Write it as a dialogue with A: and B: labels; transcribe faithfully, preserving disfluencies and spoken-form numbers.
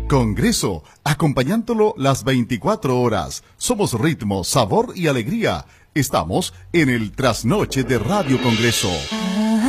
A: Congreso, acompañándolo las veinticuatro horas. Somos ritmo, sabor y alegría. Estamos en el trasnoche de Radio Congreso.